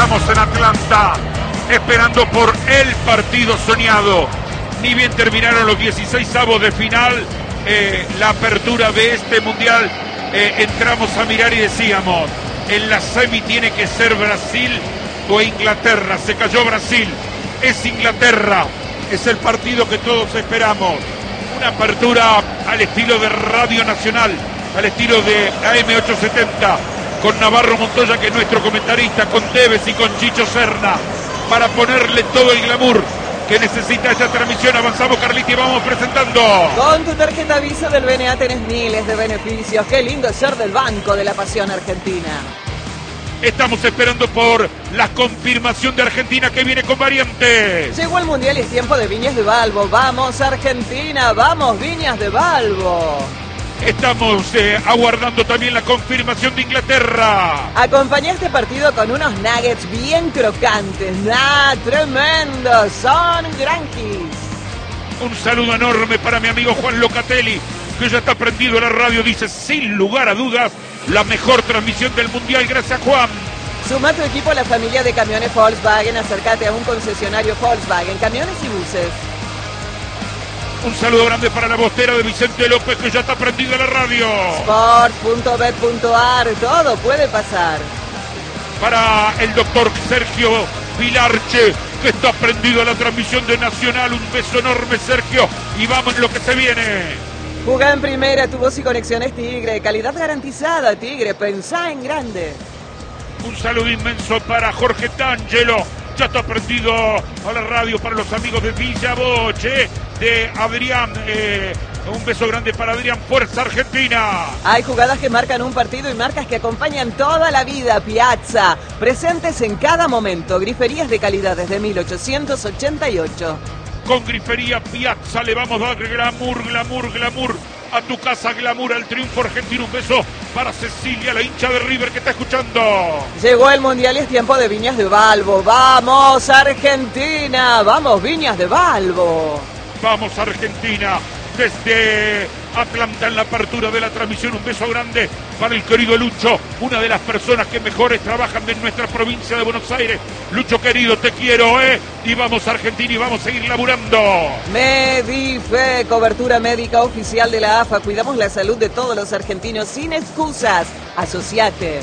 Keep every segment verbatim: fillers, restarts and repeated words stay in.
estamos en Atlanta, esperando por el partido soñado. Ni bien terminaron los dieciseisavos de final, eh, la apertura de este mundial, eh, entramos a mirar y decíamos, en la semi tiene que ser Brasil o Inglaterra. Se cayó Brasil, es Inglaterra, es el partido que todos esperamos. Una apertura al estilo de Radio Nacional, al estilo de A M ochocientos setenta, con Navarro Montoya, que es nuestro comentarista, con Tevez y con Chicho Serna, para ponerle todo el glamour que necesita esta transmisión. Avanzamos, Carlita, y vamos presentando. Con tu tarjeta Visa del B N A tenés miles de beneficios. Qué lindo es ser del Banco de la Pasión Argentina. Estamos esperando por la confirmación de Argentina, que viene con variantes. Llegó el Mundial y es tiempo de Viñas de Balbo. ¡Vamos, Argentina! ¡Vamos, Viñas de Balbo! Estamos eh, aguardando también la confirmación de Inglaterra. Acompañá este partido con unos nuggets bien crocantes. ¡Ah, tremendos! Son granjis. Un saludo enorme para mi amigo Juan Locatelli, que ya está prendido a la radio. Dice, sin lugar a dudas, la mejor transmisión del Mundial. Gracias, Juan. Suma tu equipo a la familia de camiones Volkswagen. Acércate a un concesionario Volkswagen, camiones y buses. Un saludo grande para la bostera de Vicente López, que ya está prendido a la radio. sport punto bet punto a r, todo puede pasar. Para el doctor Sergio Vilarche, que está prendido a la transmisión de Nacional. Un beso enorme, Sergio, y vamos en lo que se viene. Jugá en primera, tu voz y conexiones Tigre, calidad garantizada, Tigre, pensá en grande. Un saludo inmenso para Jorge Tangelo, ya está prendido a la radio. Para los amigos de Villa Boche, de Adrián, eh, un beso grande para Adrián. Fuerza Argentina. Hay jugadas que marcan un partido y marcas que acompañan toda la vida. Piazza, presentes en cada momento, griferías de calidad desde mil ochocientos ochenta y ocho. Con Grifería Piazza le vamos a dar glamour, glamour, glamour a tu casa, glamour al triunfo argentino. Un beso para Cecilia, la hincha de River, que está escuchando. Llegó el Mundial y es tiempo de Viñas de Balbo. ¡Vamos, Argentina! ¡Vamos, Viñas de Balbo! Vamos, Argentina, desde Atlanta en la apertura de la transmisión. Un beso grande para el querido Lucho, una de las personas que mejores trabajan en nuestra provincia de Buenos Aires. Lucho querido, te quiero, ¿eh? Y vamos, Argentina, y vamos a seguir laburando. Medife, cobertura médica oficial de la A F A. Cuidamos la salud de todos los argentinos sin excusas. Asociate.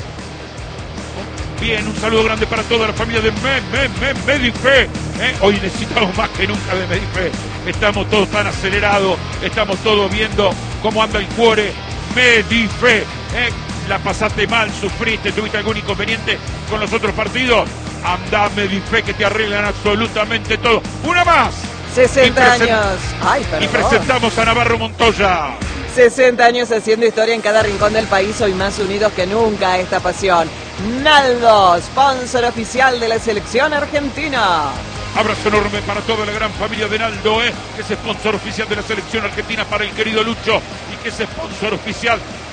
Bien, un saludo grande para toda la familia de Me, Me, Me, Medife. ¿eh? Hoy necesitamos más que nunca de Medife. Estamos todos tan acelerados, estamos todos viendo cómo anda el cuore. Medife, ¿eh? La pasaste mal, sufriste, tuviste algún inconveniente con los otros partidos. Anda, Medife, que te arreglan absolutamente todo. ¡Una más! sesenta años. Ay, perdón. Y presentamos a Navarro Montoya. sesenta años haciendo historia en cada rincón del país, hoy más unidos que nunca esta pasión. Naldo, sponsor oficial de la selección argentina. Abrazo enorme para toda la gran familia de Naldo, ¿eh? que es sponsor oficial de la selección argentina, para el querido Lucho, y que es sponsor oficial